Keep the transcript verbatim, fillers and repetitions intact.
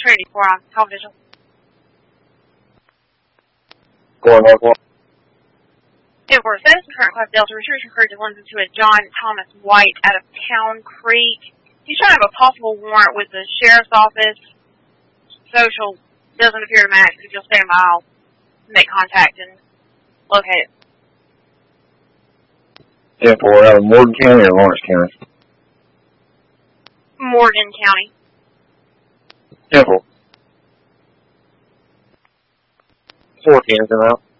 Trinity four on Health Visual. four one four. It was Citizen Current Class Delta. Retribution Crew to London to a John Thomas White out of Town Creek. He's trying to have a possible warrant with the Sheriff's Office. Social doesn't appear to match. If you'll stand by, I'll make contact and locate it. ten four out of Morgan County or Lawrence County? Morgan County. ten four. four tens and out.